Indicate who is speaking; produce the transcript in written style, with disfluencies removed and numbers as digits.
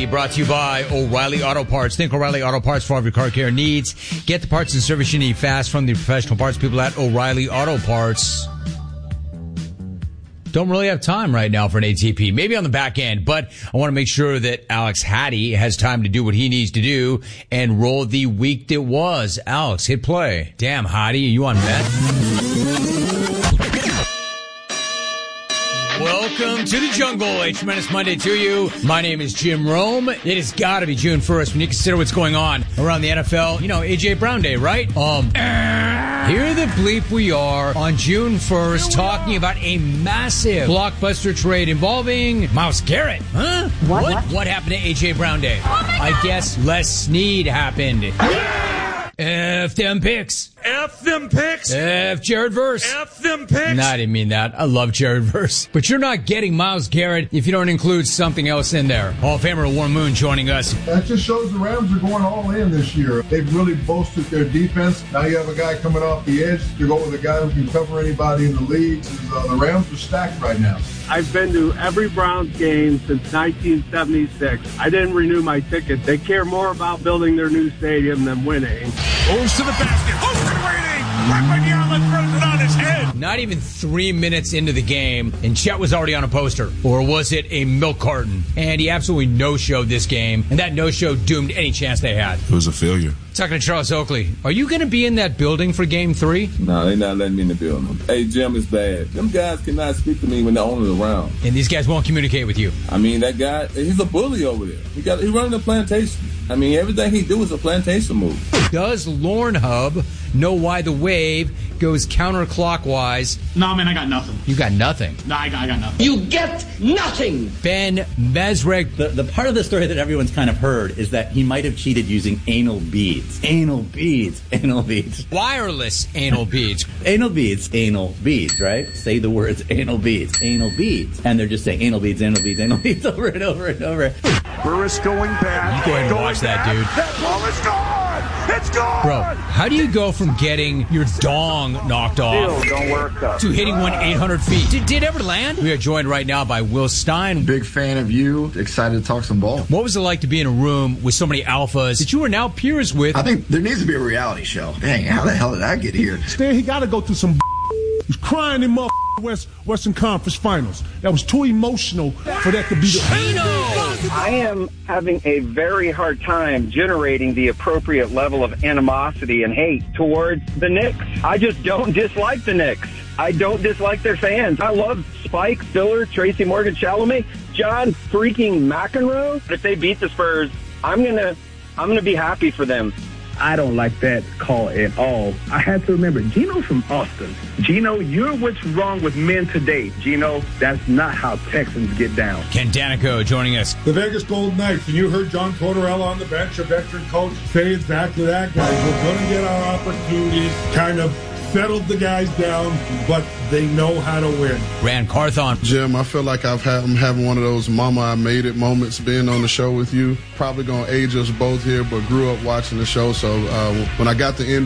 Speaker 1: Hannity, brought to you by O'Reilly Auto Parts. Think O'Reilly Auto Parts for all of your car care needs. Get the parts and service you need fast from the professional parts people at O'Reilly Auto Parts. Don't really have time right now for an ATP. Maybe on the back end, but I want to make sure that Alex Hattie has time to do what he needs to do and roll the week that was. Alex, hit play. Damn, Hattie, are you on Met? Welcome to the jungle. A tremendous Monday to you. My name is Jim Rome. It has got to be June 1st when you consider what's going on around the NFL. You know, A.J. Brown Day, right? Here the bleep we are on June 1st talking about a massive blockbuster trade involving Myles Garrett. Huh? What happened to A.J. Brown Day? I guess Les Snead happened. F them picks.
Speaker 2: F them picks.
Speaker 1: F Jared Verse.
Speaker 2: F them picks.
Speaker 1: No, I didn't mean that. I love Jared Verse. But you're not getting Myles Garrett if you don't include something else in there. Hall of Famer Warren Moon joining us.
Speaker 3: That just shows the Rams are going all in this year. They've really bolstered their defense. Now you have a guy coming off the edge to go with a guy who can cover anybody in the league. The Rams are stacked right now.
Speaker 4: I've been to every Browns game since 1976. I didn't renew my ticket. They care more about building their new stadium than winning.
Speaker 2: Goes to the basket. Open waiting. Rapagala throws it on his head.
Speaker 1: Not even 3 minutes into the game, and Chet was already on a poster. Or was it a milk carton? And he absolutely no-showed this game, and that no-show doomed any chance they had.
Speaker 5: It was a failure.
Speaker 1: Talking to Charles Oakley. Are you going to be in that building for Game 3?
Speaker 6: No, they're not letting me in the building. Hey, Jim, it's bad. Them guys cannot speak to me when the owner's around.
Speaker 1: And these guys won't communicate with you.
Speaker 6: I mean, that guy, he's a bully over there. He running a plantation. I mean, everything he do is a plantation move.
Speaker 1: Does Lorne Hub know why the wave goes counterclockwise?
Speaker 7: No, man, I got nothing.
Speaker 1: You got nothing?
Speaker 7: No, I got nothing.
Speaker 8: You get nothing!
Speaker 1: Ben Mesrick.
Speaker 9: The part of the story that everyone's kind of heard is that he might have cheated using anal beads. Anal beads. Anal beads.
Speaker 1: Wireless anal beads.
Speaker 9: Anal beads. Anal beads, right? Say the words anal beads. Anal beads. And they're just saying anal beads, anal beads, anal beads over and over and over.
Speaker 2: Burris going bad.
Speaker 1: You go ahead and watch that, dude.
Speaker 2: That ball is gone. It's gone.
Speaker 1: Bro, how do you go from getting your dong knocked off to hitting one 800 feet? Did it ever land? We are joined right now by Will Stein.
Speaker 10: Big fan of you. Excited to talk some ball.
Speaker 1: What was it like to be in a room with so many alphas that you are now peers with?
Speaker 10: I think there needs to be a reality show. Dang, how the hell did I get here?
Speaker 11: He got to go through some He's crying in Western Conference Finals. That was too emotional for that to be the...
Speaker 4: I am having a very hard time generating the appropriate level of animosity and hate towards the Knicks. I just don't dislike the Knicks. I don't dislike their fans. I love Spike, Stiller, Tracy Morgan, Chalamet, John freaking McEnroe. If they beat the Spurs, I'm gonna be happy for them.
Speaker 12: I don't like that call at all. I had to remember, Gino's from Austin. Gino, you're what's wrong with men today. Gino, that's not how Texans get down.
Speaker 1: Ken Danico joining us.
Speaker 3: The Vegas Golden Knights, and you heard John Tortorella on the bench, a veteran coach, say exactly that, guys. We're going to get our opportunities, kind of settled the guys down, but they know how to win.
Speaker 1: Rand Carthon.
Speaker 5: Jim, I feel like I'm having one of those mama I made it moments being on the show with you. Probably going to age us both here, but grew up watching the show. So when I got the